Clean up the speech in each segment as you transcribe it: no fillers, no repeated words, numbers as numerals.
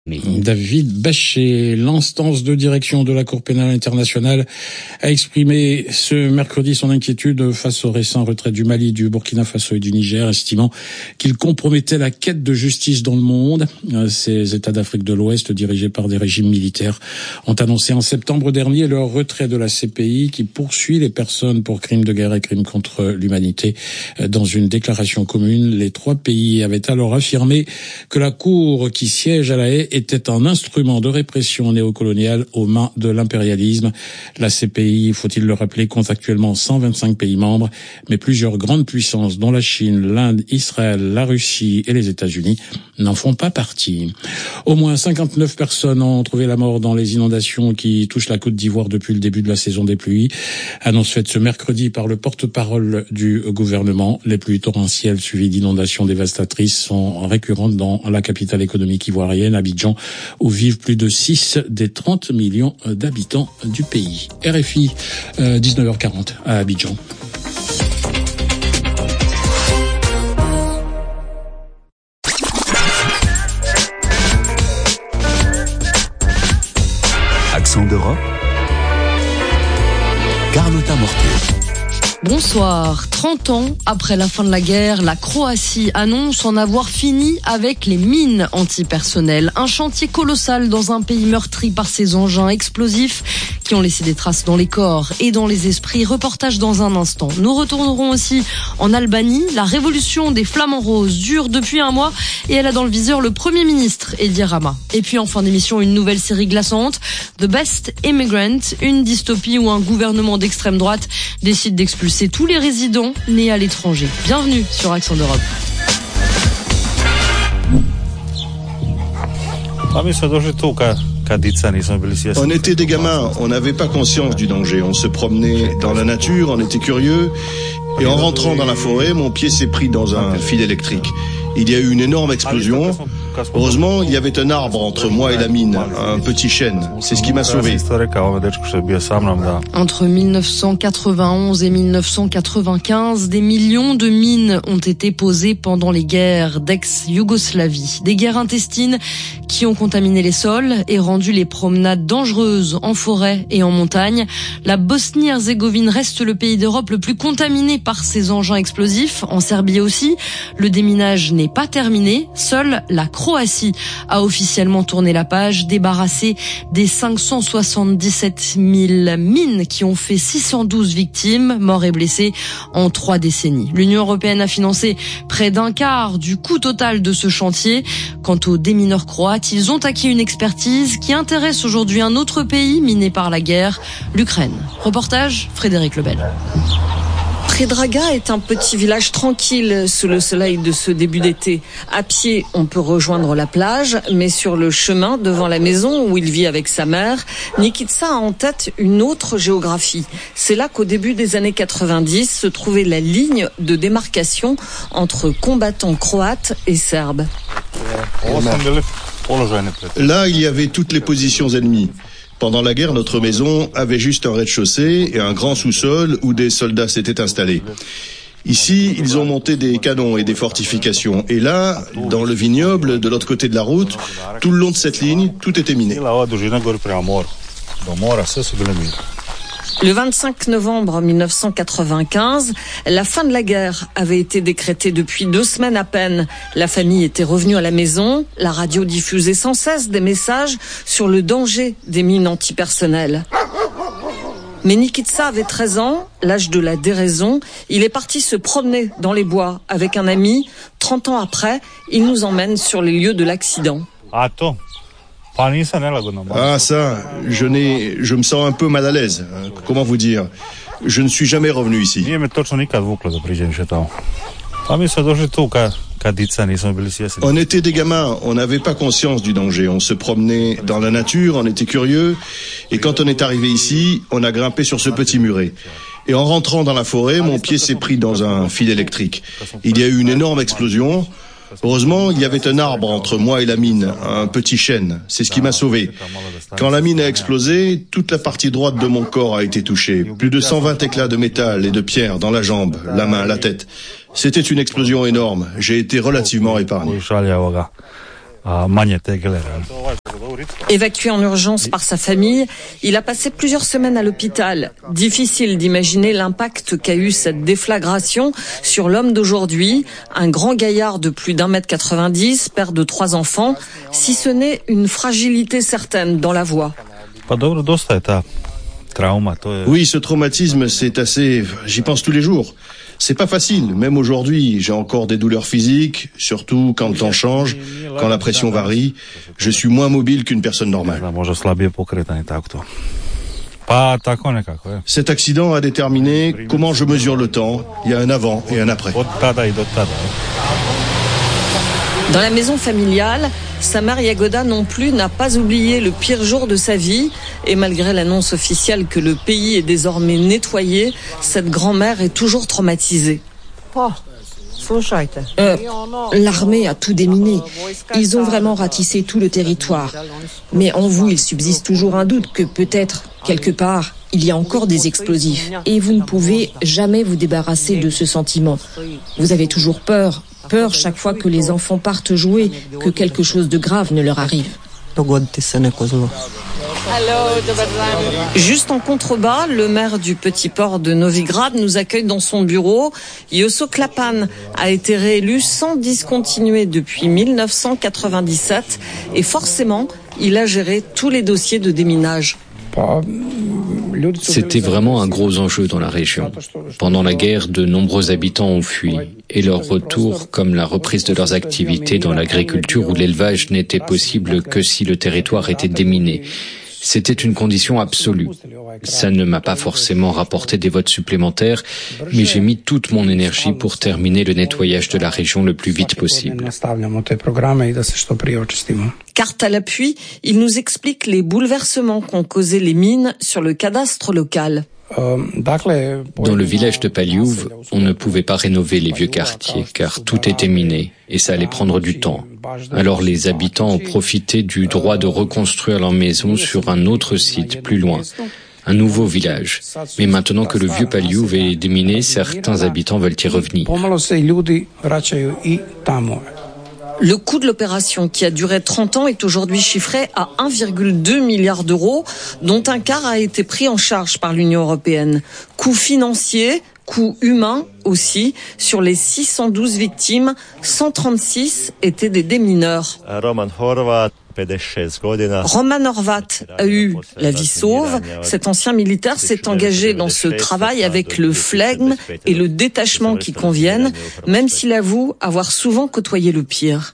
David Bachet, l'instance de direction de la Cour pénale internationale, a exprimé ce mercredi son inquiétude face au récent retrait du Mali, du Burkina Faso et du Niger, estimant qu'il compromettait la quête de justice dans le monde. Ces États d'Afrique de l'Ouest, dirigés par des régimes militaires, ont annoncé en septembre dernier leur retrait de la CPI qui poursuit les personnes pour crimes de guerre et crimes contre l'humanité. Dans une déclaration commune, les trois pays avaient alors affirmé que la Cour qui siège à La Haye était un instrument de répression néocoloniale aux mains de l'impérialisme. La CPI, faut-il le rappeler, compte actuellement 125 pays membres, mais plusieurs grandes puissances, dont la Chine, l'Inde, Israël, la Russie et les États-Unis, n'en font pas partie. Au moins 59 personnes ont trouvé la mort dans les inondations qui touchent la Côte d'Ivoire depuis le début de la saison des pluies. Annonce faite ce mercredi par le porte-parole du gouvernement. Les pluies torrentielles suivies d'inondations dévastatrices sont récurrentes dans la capitale économique ivoirienne, Abidjan, où vivent plus de 6 des 30 millions d'habitants du pays. RFI, 19h40 à Abidjan. Accent d'Europe, Carlotta Mortier. Bonsoir. 30 ans après la fin de la guerre, la Croatie annonce en avoir fini avec les mines antipersonnelles. Un chantier colossal dans un pays meurtri par ces engins explosifs qui ont laissé des traces dans les corps et dans les esprits. Reportage dans un instant. Nous retournerons aussi en Albanie. La révolution des Flamands Roses dure depuis un mois et elle a dans le viseur le Premier ministre, Edi Rama. Et puis en fin d'émission, une nouvelle série glaçante, The Best Immigrant, une dystopie où un gouvernement d'extrême droite décide d'expulser tous les résidents nés à l'étranger. Bienvenue sur Accent d'Europe. On était des gamins, on n'avait pas conscience du danger. On se promenait dans la nature, on était curieux. Et en rentrant dans la forêt, mon pied s'est pris dans un fil électrique. Il y a eu une énorme explosion. Heureusement, il y avait un arbre entre moi et la mine, un petit chêne. C'est ce qui m'a sauvé. Entre 1991 et 1995, des millions de mines ont été posées pendant les guerres d'ex-Yougoslavie. Des guerres intestines qui ont contaminé les sols et rendu les promenades dangereuses en forêt et en montagne. La Bosnie-Herzégovine reste le pays d'Europe le plus contaminé par ces engins explosifs. En Serbie aussi, le déminage n'est pas terminé. Seule la Croatie a officiellement tourné la page, débarrassée des 577 000 mines qui ont fait 612 victimes, morts et blessés en 3 décennies. L'Union européenne a financé près d'un quart du coût total de ce chantier. Quant aux démineurs croates, ils ont acquis une expertise qui intéresse aujourd'hui un autre pays miné par la guerre, l'Ukraine. Reportage, Frédéric Lebel. Predraga est un petit village tranquille sous le soleil de ce début d'été. À pied, on peut rejoindre la plage, mais sur le chemin devant la maison où il vit avec sa mère, Nikitsa a en tête une autre géographie. C'est là qu'au début des années 90 se trouvait la ligne de démarcation entre combattants croates et serbes. Là, il y avait toutes les positions ennemies. Pendant la guerre, notre maison avait juste un rez-de-chaussée et un grand sous-sol où des soldats s'étaient installés. Ici, ils ont monté des canons et des fortifications. Et là, dans le vignoble, de l'autre côté de la route, tout le long de cette ligne, tout était miné. Le 25 novembre 1995, la fin de la guerre avait été décrétée depuis 2 semaines à peine. La famille était revenue à la maison. La radio diffusait sans cesse des messages sur le danger des mines antipersonnelles. Mais Nikitsa avait 13 ans, l'âge de la déraison. Il est parti se promener dans les bois avec un ami. 30 ans après, il nous emmène sur les lieux de l'accident. Ah ça, je me sens un peu mal à l'aise. Comment vous dire? Je ne suis jamais revenu ici. On était des gamins, on n'avait pas conscience du danger. On se promenait dans la nature, on était curieux. Et quand on est arrivé ici, on a grimpé sur ce petit muret. Et en rentrant dans la forêt, mon pied s'est pris dans un fil électrique. Il y a eu une énorme explosion. Heureusement, il y avait un arbre entre moi et la mine, un petit chêne. C'est ce qui m'a sauvé. Quand la mine a explosé, toute la partie droite de mon corps a été touchée. Plus de 120 éclats de métal et de pierre dans la jambe, la main, la tête. C'était une explosion énorme. J'ai été relativement épargné. Évacué en urgence par sa famille, il a passé plusieurs semaines à l'hôpital. Difficile d'imaginer l'impact qu'a eu cette déflagration sur l'homme d'aujourd'hui, un grand gaillard de plus d'1m90, père de 3 enfants, si ce n'est une fragilité certaine dans la voix. Oui, ce traumatisme, c'est assez... J'y pense tous les jours. C'est pas facile. Même aujourd'hui, j'ai encore des douleurs physiques, surtout quand le temps change, quand la pression varie. Je suis moins mobile qu'une personne normale. Cet accident a déterminé comment je mesure le temps. Il y a un avant et un après. Dans la maison familiale, sa mère Yagoda non plus n'a pas oublié le pire jour de sa vie. Et malgré l'annonce officielle que le pays est désormais nettoyé, cette grand-mère est toujours traumatisée. L'armée a tout déminé. Ils ont vraiment ratissé tout le territoire. Mais en vous, il subsiste toujours un doute que peut-être, quelque part, il y a encore des explosifs. Et vous ne pouvez jamais vous débarrasser de ce sentiment. Vous avez toujours peur. Peur chaque fois que les enfants partent jouer, que quelque chose de grave ne leur arrive. Juste en contrebas, le maire du petit port de Novigrad nous accueille dans son bureau. Yosso Klapan a été réélu sans discontinuer depuis 1997 et forcément, il a géré tous les dossiers de déminage. C'était vraiment un gros enjeu dans la région. Pendant la guerre, de nombreux habitants ont fui et leur retour, comme la reprise de leurs activités dans l'agriculture ou l'élevage, n'était possible que si le territoire était déminé. C'était une condition absolue. Ça ne m'a pas forcément rapporté des votes supplémentaires, mais j'ai mis toute mon énergie pour terminer le nettoyage de la région le plus vite possible. Carte à l'appui, il nous explique les bouleversements qu'ont causé les mines sur le cadastre local. Dans le village de Paliouv, on ne pouvait pas rénover les vieux quartiers car tout était miné et ça allait prendre du temps. Alors les habitants ont profité du droit de reconstruire leur maison sur un autre site plus loin, un nouveau village. Mais maintenant que le vieux Paliouv est déminé, certains habitants veulent y revenir. Le coût de l'opération, qui a duré 30 ans, est aujourd'hui chiffré à 1,2 milliard d'euros, dont un quart a été pris en charge par l'Union européenne. Coût financier, coût humain aussi. Sur les 612 victimes, 136 étaient des démineurs. Roman Horvat a eu la vie sauve. Cet ancien militaire s'est engagé dans ce travail avec le flegme et le détachement qui conviennent, même s'il avoue avoir souvent côtoyé le pire.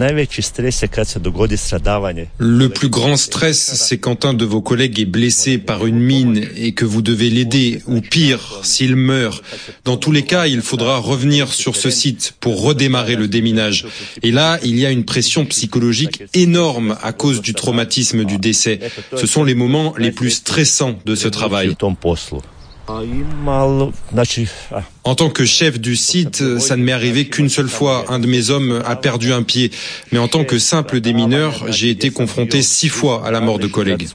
Le plus grand stress, c'est quand un de vos collègues est blessé par une mine et que vous devez l'aider, ou pire, s'il meurt. Dans tous les cas, il faudra revenir sur ce site pour redémarrer le déminage. Et là, il y a une pression psychologique énorme à cause du traumatisme du décès. Ce sont les moments les plus stressants de ce travail. En tant que chef du site, ça ne m'est arrivé qu'une seule fois. Un de mes hommes a perdu un pied. Mais en tant que simple démineur, j'ai été confronté 6 fois à la mort de collègues.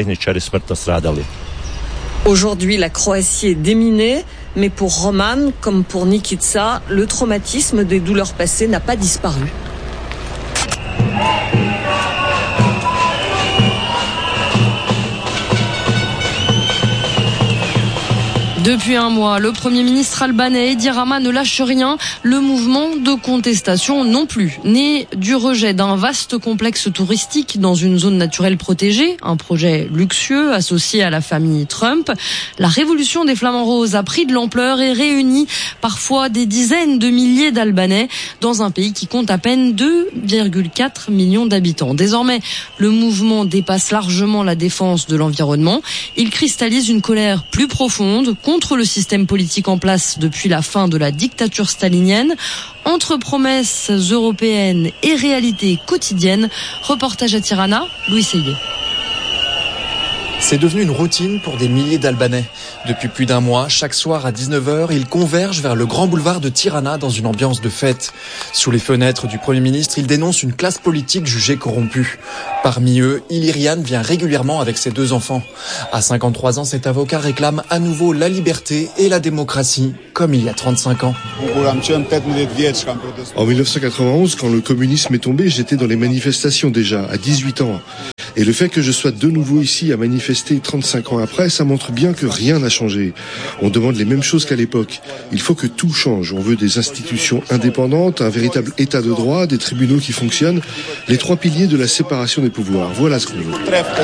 Aujourd'hui, la Croatie est déminée, mais pour Roman, comme pour Nikitsa, le traumatisme des douleurs passées n'a pas disparu. Depuis un mois, le Premier ministre albanais Edi Rama ne lâche rien. Le mouvement de contestation non plus. Né du rejet d'un vaste complexe touristique dans une zone naturelle protégée, un projet luxueux associé à la famille Trump, la révolution des Flamants Roses a pris de l'ampleur et réunit parfois des dizaines de milliers d'Albanais dans un pays qui compte à peine 2,4 millions d'habitants. Désormais, le mouvement dépasse largement la défense de l'environnement. Il cristallise une colère plus profonde contre le système politique en place depuis la fin de la dictature stalinienne. Entre promesses européennes et réalités quotidiennes, reportage à Tirana, Louis Seyé. C'est devenu une routine pour des milliers d'Albanais. Depuis plus d'un mois, chaque soir à 19h, ils convergent vers le grand boulevard de Tirana dans une ambiance de fête. Sous les fenêtres du Premier ministre, ils dénoncent une classe politique jugée corrompue. Parmi eux, Ilirian vient régulièrement avec ses 2 enfants. À 53 ans, cet avocat réclame à nouveau la liberté et la démocratie, comme il y a 35 ans. En 1991, quand le communisme est tombé, j'étais dans les manifestations déjà, à 18 ans. Et le fait que je sois de nouveau ici à manifester 35 ans après, ça montre bien que rien n'a changé. On demande les mêmes choses qu'à l'époque. Il faut que tout change. On veut des institutions indépendantes, un véritable état de droit, des tribunaux qui fonctionnent, les 3 piliers de la séparation des pouvoirs. Voilà ce qu'on veut.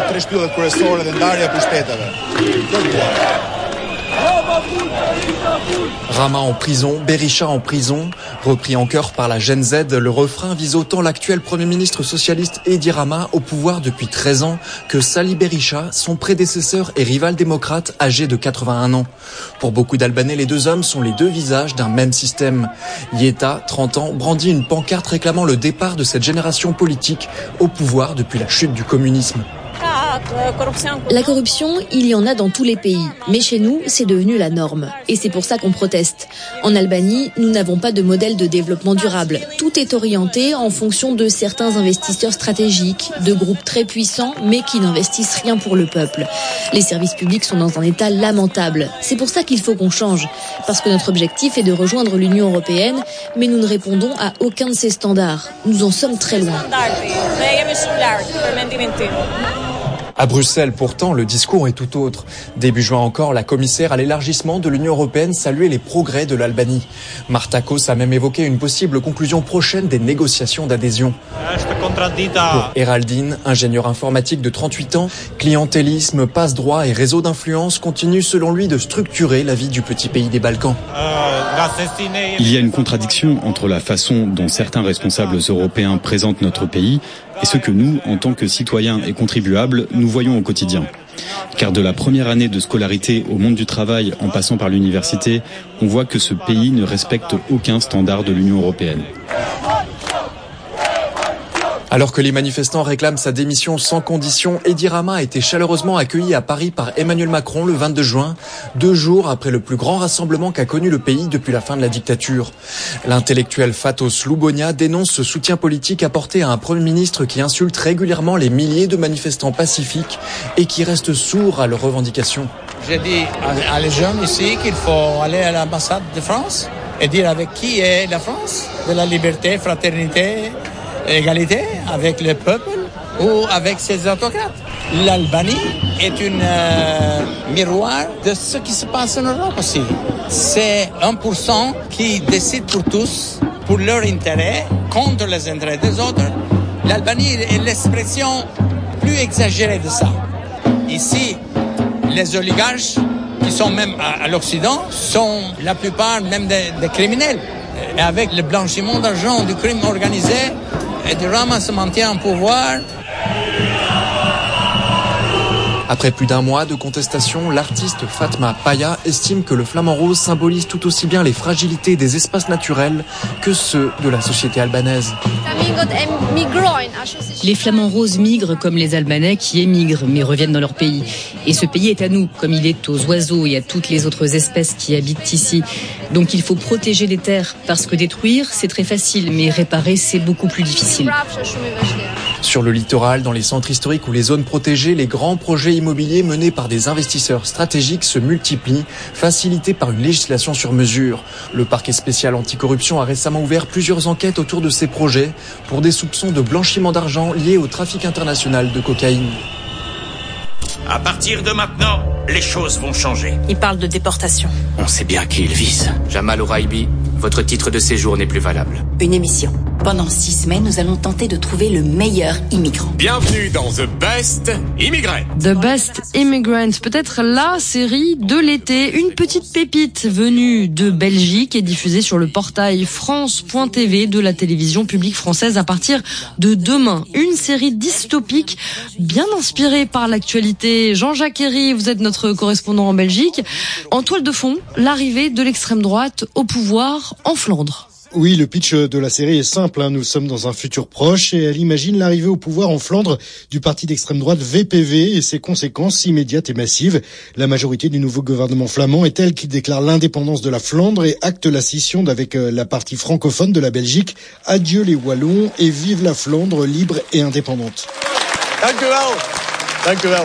Rama en prison, Berisha en prison. Repris en chœur par la Gen Z, le refrain vise autant l'actuel Premier ministre socialiste Edi Rama, au pouvoir depuis 13 ans, que Sali Berisha, son prédécesseur et rival démocrate âgé de 81 ans. Pour beaucoup d'Albanais, les 2 hommes sont les 2 visages d'un même système. Yeta, 30 ans, brandit une pancarte réclamant le départ de cette génération politique au pouvoir depuis la chute du communisme. La corruption, il y en a dans tous les pays, mais chez nous, c'est devenu la norme. Et c'est pour ça qu'on proteste. En Albanie, nous n'avons pas de modèle de développement durable. Tout est orienté en fonction de certains investisseurs stratégiques, de groupes très puissants, mais qui n'investissent rien pour le peuple. Les services publics sont dans un état lamentable. C'est pour ça qu'il faut qu'on change. Parce que notre objectif est de rejoindre l'Union européenne, mais nous ne répondons à aucun de ces standards. Nous en sommes très loin. À Bruxelles, pourtant, le discours est tout autre. Début juin encore, la commissaire à l'élargissement de l'Union européenne saluait les progrès de l'Albanie. Marta Kos a même évoqué une possible conclusion prochaine des négociations d'adhésion. Pour Héraldine, ingénieur informatique de 38 ans, clientélisme, passe-droit et réseau d'influence continuent selon lui de structurer la vie du petit pays des Balkans. Il y a une contradiction entre la façon dont certains responsables européens présentent notre pays et ce que nous, en tant que citoyens et contribuables, nous voyons au quotidien. Car de la première année de scolarité au monde du travail en passant par l'université, on voit que ce pays ne respecte aucun standard de l'Union européenne. Alors que les manifestants réclament sa démission sans condition, Edi Rama a été chaleureusement accueilli à Paris par Emmanuel Macron le 22 juin, 2 jours après le plus grand rassemblement qu'a connu le pays depuis la fin de la dictature. L'intellectuel Fatos Loubonia dénonce ce soutien politique apporté à un Premier ministre qui insulte régulièrement les milliers de manifestants pacifiques et qui reste sourd à leurs revendications. J'ai dit à les jeunes ici qu'il faut aller à l'ambassade de France et dire avec qui est la France, de la liberté, fraternité, égalité avec le peuple ou avec ses autocrates. L'Albanie est un miroir de ce qui se passe en Europe aussi. C'est 1% qui décide pour tous, pour leur intérêt, contre les intérêts des autres. L'Albanie est l'expression plus exagérée de ça. Ici, les oligarches qui sont même à l'Occident sont la plupart même des criminels. Et avec le blanchiment d'argent du crime organisé, Edi Rama se maintient en pouvoir. Après plus d'un mois de contestation, l'artiste Fatma Paya estime que le flamant rose symbolise tout aussi bien les fragilités des espaces naturels que ceux de la société albanaise. Les flamants roses migrent comme les Albanais qui émigrent mais reviennent dans leur pays. Et ce pays est à nous, comme il est aux oiseaux et à toutes les autres espèces qui habitent ici. Donc il faut protéger les terres, parce que détruire, c'est très facile, mais réparer, c'est beaucoup plus difficile. Sur le littoral, dans les centres historiques ou les zones protégées, les grands projets immobiliers menés par des investisseurs stratégiques se multiplient, facilités par une législation sur mesure. Le parquet spécial anticorruption a récemment ouvert plusieurs enquêtes autour de ces projets pour des soupçons de blanchiment d'argent liés au trafic international de cocaïne. À partir de maintenant, les choses vont changer. Il parle de déportation. On sait bien qui il vise. Jamal Oraibi, votre titre de séjour n'est plus valable. Une émission. Pendant 6 semaines, nous allons tenter de trouver le meilleur immigrant. Bienvenue dans The Best Immigrant. The Best Immigrant, peut-être la série de l'été. Une petite pépite venue de Belgique et diffusée sur le portail France.tv de la télévision publique française à partir de demain. Une série dystopique bien inspirée par l'actualité. Jean-Jacques Herry, vous êtes notre correspondant en Belgique. En toile de fond, l'arrivée de l'extrême droite au pouvoir en Flandre. Oui, le pitch de la série est simple. Nous sommes dans un futur proche et elle imagine l'arrivée au pouvoir en Flandre du parti d'extrême droite VPV et ses conséquences immédiates et massives. La majorité du nouveau gouvernement flamand est telle qu'il déclare l'indépendance de la Flandre et acte la scission avec la partie francophone de la Belgique. Adieu les Wallons et vive la Flandre libre et indépendante. Dank u wel. Dank u wel.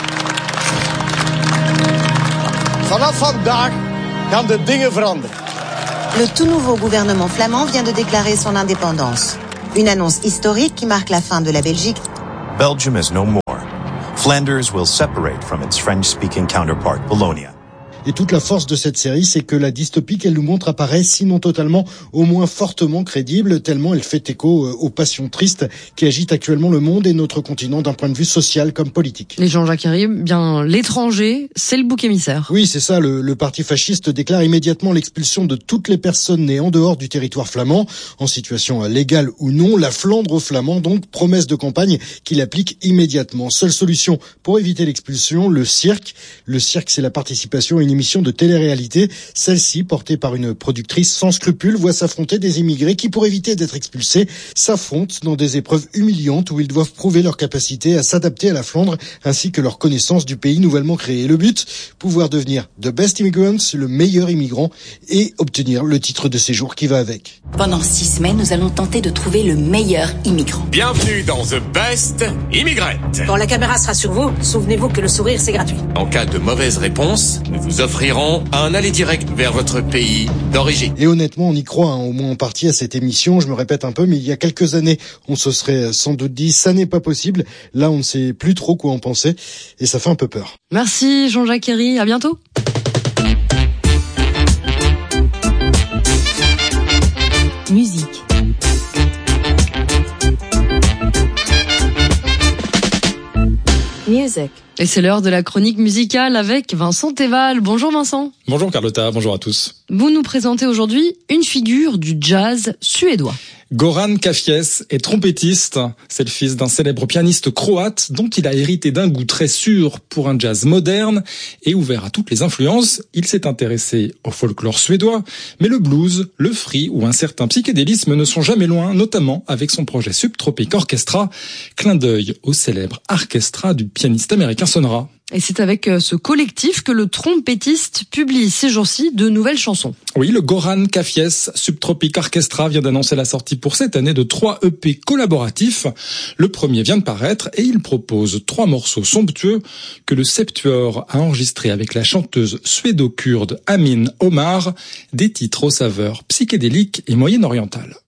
Vanaf vandaag gaan de dingen veranderen. Le tout nouveau gouvernement flamand vient de déclarer son indépendance. Une annonce historique qui marque la fin de la Belgique. Belgium is no more. Flanders will separate from its French-speaking counterpart, Wallonia. Et toute la force de cette série, c'est que la dystopie qu'elle nous montre apparaît, sinon totalement, au moins fortement crédible, tellement elle fait écho aux passions tristes qui agitent actuellement le monde et notre continent d'un point de vue social comme politique. Et Jean-Jacques Herry, bien l'étranger, c'est le bouc émissaire. Oui, c'est ça, le parti fasciste déclare immédiatement l'expulsion de toutes les personnes nées en dehors du territoire flamand, en situation légale ou non, la Flandre aux Flamands, donc promesse de campagne qu'il applique immédiatement. Seule solution pour éviter l'expulsion, le cirque. Le cirque, c'est la participation à une émission de télé-réalité. Celle-ci, portée par une productrice sans scrupules, voit s'affronter des immigrés qui, pour éviter d'être expulsés, s'affrontent dans des épreuves humiliantes où ils doivent prouver leur capacité à s'adapter à la Flandre ainsi que leur connaissance du pays nouvellement créé. Le but, pouvoir devenir the best immigrants, le meilleur immigrant, et obtenir le titre de séjour qui va avec. Pendant 6 semaines, nous allons tenter de trouver le meilleur immigrant. Bienvenue dans The Best Immigrant. Quand la caméra sera sur vous, souvenez-vous que le sourire, c'est gratuit. En cas de mauvaise réponse, nous vous offrirons un aller direct vers votre pays d'origine. Et honnêtement, on y croit, au moins en partie à cette émission. Je me répète un peu, mais il y a quelques années, on se serait sans doute dit, ça n'est pas possible. Là, on ne sait plus trop quoi en penser, et ça fait un peu peur. Merci Jean-Jacques Herry, à bientôt. Musique. Music. Et c'est l'heure de la chronique musicale avec Vincent Teval. Bonjour Vincent. Bonjour Carlotta, bonjour à tous. Vous nous présentez aujourd'hui une figure du jazz suédois. Goran Kafies est trompettiste. C'est le fils d'un célèbre pianiste croate dont il a hérité d'un goût très sûr pour un jazz moderne et ouvert à toutes les influences. Il s'est intéressé au folklore suédois, mais le blues, le free ou un certain psychédélisme ne sont jamais loin, notamment avec son projet Subtropic Orchestra, clin d'œil au célèbre orchestra du pianiste américain Son Ra. Et c'est avec ce collectif que le trompettiste publie ces jours-ci de nouvelles chansons. Oui, le Goran Kafies Subtropic Orchestra vient d'annoncer la sortie pour cette année de 3 EP collaboratifs. Le premier vient de paraître et il propose 3 morceaux somptueux que le Septuor a enregistrés avec la chanteuse suédo-kurde Amin Omar, des titres aux saveurs psychédéliques et moyen-orientales.